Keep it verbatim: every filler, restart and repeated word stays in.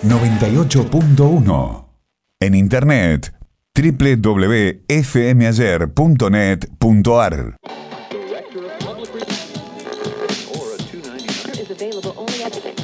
noventa y ocho punto uno. En internet doble u doble u doble u punto f m ayer punto net punto a r.